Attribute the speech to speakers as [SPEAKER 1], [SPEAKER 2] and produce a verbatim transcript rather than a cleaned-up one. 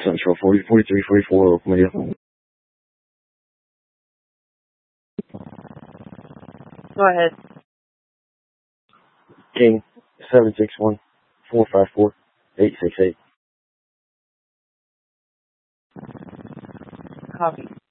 [SPEAKER 1] Central, forty, forty-three, forty-four, local media.
[SPEAKER 2] Go ahead.
[SPEAKER 1] King, seven six one, four five four, eight six eight.
[SPEAKER 2] Copy.